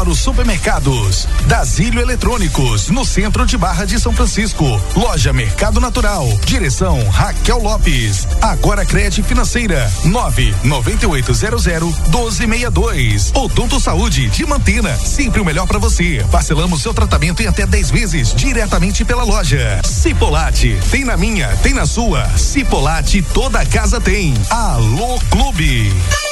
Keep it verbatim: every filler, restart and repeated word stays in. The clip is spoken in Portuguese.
para os supermercados. Dasílio Eletrônicos, no centro de Barra de São Francisco. Loja Mercado Natural. Direção Raquel Lopes. Agora Crédito Financeira. nove nove oito zero zero doze sessenta e dois. Odonto Saúde de Mantena. Sempre o melhor para você. Parcelamos seu tratamento em até dez vezes diretamente pela loja. Cipolate. Tem na minha, tem na sua. Cipolate toda casa tem. Alô Clube.